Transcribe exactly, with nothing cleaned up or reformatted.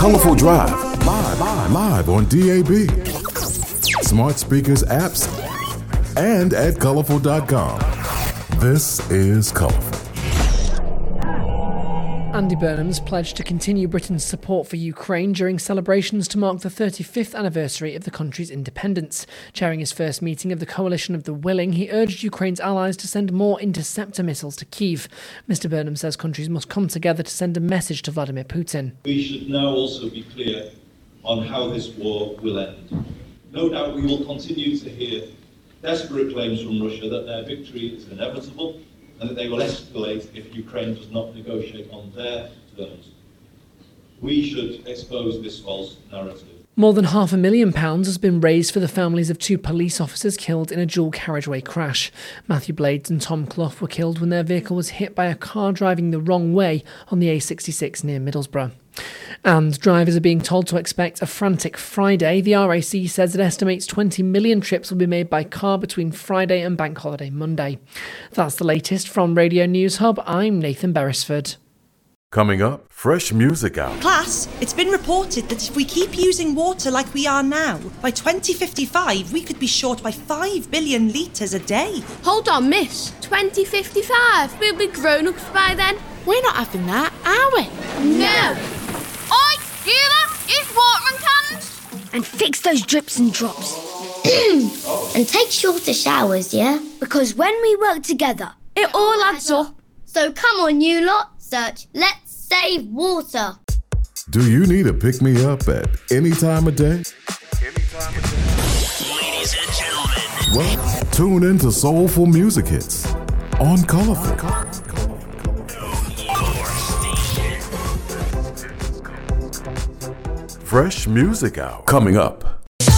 Colourful Drive, live, live, live on D A B, smart speakers, apps, and at colourful dot com. This is Colourful. Andy Burnham's pledged to continue Britain's support for Ukraine during celebrations to mark the thirty-fifth anniversary of the country's independence. Chairing his first meeting of the Coalition of the Willing, he urged Ukraine's allies to send more Interceptor missiles to Kyiv. Mister Burnham says countries must come together to send a message to Vladimir Putin. We should now also be clear on how this war will end. No doubt we will continue to hear desperate claims from Russia that their victory is inevitable and that they will escalate if Ukraine does not negotiate on their terms. We should expose this false narrative. More than half a million pounds has been raised for the families of two police officers killed in a dual carriageway crash. Matthew Blades and Tom Clough were killed when their vehicle was hit by a car driving the wrong way on the A sixty-six near Middlesbrough. And drivers are being told to expect a frantic Friday. The R A C says it estimates twenty million trips will be made by car between Friday and Bank Holiday Monday. That's the latest from Radio News Hub. I'm Nathan Beresford. Coming up, fresh music out. Class, it's been reported that if we keep using water like we are now, by twenty fifty-five we could be short by five billion litres a day. Hold on, miss. twenty fifty-five? We'll be grown-ups by then. We're not having that, are we? No. Oi, you lot, use watering cans. And fix those drips and drops. And take shorter showers, yeah? Because when we work together, it all adds up. So come on, you lot, search Let's Save Water. Do you need a pick-me-up at any time of day? Any time of day. Ladies and gentlemen. Well, tune in to Soulful Music Hits on Colourful. Fresh music out. Coming up.